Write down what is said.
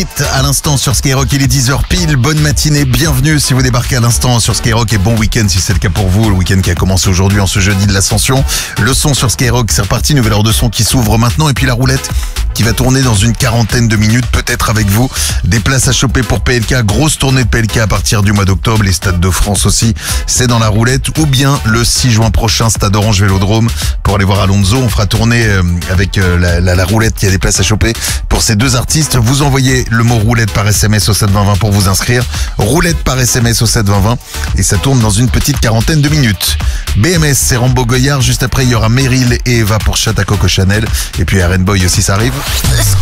Split à l'instant sur Skyrock, il est 10h pile, bonne matinée, bienvenue si vous débarquez à l'instant sur Skyrock et bon week-end si c'est le cas pour vous, le week-end qui a commencé aujourd'hui en ce jeudi de l'Ascension. Le son sur Skyrock, c'est reparti, nouvelle heure de son qui s'ouvre maintenant et puis la roulette qui va tourner dans une quarantaine de minutes, peut-être avec vous. Des places à choper pour PLK, grosse tournée de PLK à partir du mois d'octobre, les stades de France aussi, c'est dans la roulette, ou bien le 6 juin prochain, stade Orange Vélodrome, pour aller voir Alonso. On fera tourner avec la roulette qui a des places à choper pour ces deux artistes. Vous envoyez le mot roulette par SMS au 72020 pour vous inscrire. Roulette par SMS au 72020 et ça tourne dans une petite quarantaine de minutes. BMS, c'est Rambo Goyard. Juste après, il y aura Meryl et Eva pour Chata Coco Chanel. Et puis RN Boy aussi, ça arrive.